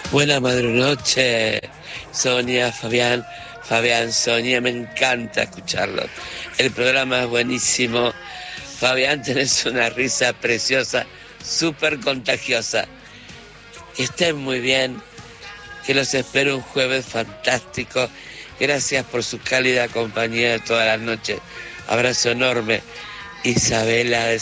Buenas madrunoche, Sonia, Fabián. Fabián, Sonia, me encanta escucharlo. El programa es buenísimo. Fabián, tenés una risa preciosa, súper contagiosa. Estén muy bien, que los espero un jueves fantástico. Gracias por su cálida compañía de todas las noches. Abrazo enorme. Isabela de